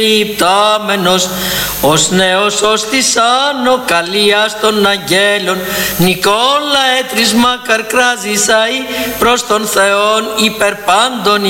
υπτάμενος ως νέος ως της άνω καλίας των αγγέλων Νικόλα έτρισμα καρκράζησαι προς τον Θεόν υπερπάντων